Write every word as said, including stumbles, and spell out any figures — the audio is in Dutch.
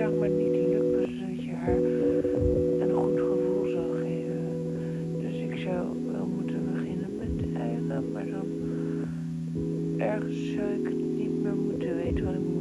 zeg maar niet lukt, zodat je haar een goed gevoel zou geven. Dus ik zou wel moeten beginnen met eigen, maar dan ergens zou ik het niet meer moeten weten wat ik moet